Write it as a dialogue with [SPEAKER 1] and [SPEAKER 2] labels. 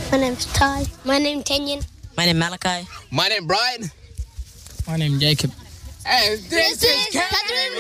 [SPEAKER 1] My name's Ty. My name's Kenyon.
[SPEAKER 2] My name Malachi.
[SPEAKER 3] My name Brian.
[SPEAKER 4] My name Jacob.
[SPEAKER 3] And this is
[SPEAKER 1] Catherine